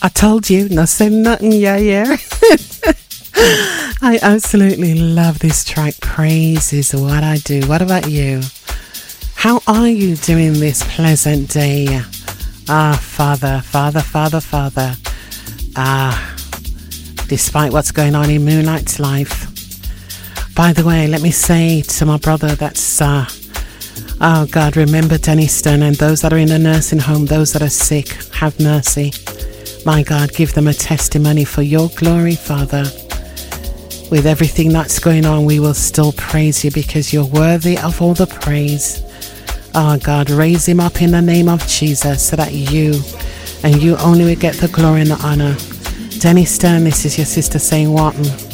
I told you, not saying nothing, yeah. I absolutely love this track. Praise is what I do. What about you? How are you doing this pleasant day? Father. Despite what's going on in Moonlight's life. By the way, let me say to my brother that's, oh God, remember Denniston and those that are in a nursing home, those that are sick, have mercy. My God, give them a testimony for your glory, Father. With everything that's going on, we will still praise you because you're worthy of all the praise. Oh God, raise him up in the name of Jesus so that you and you only will get the glory and the honor. Denniston, this is your sister saying what?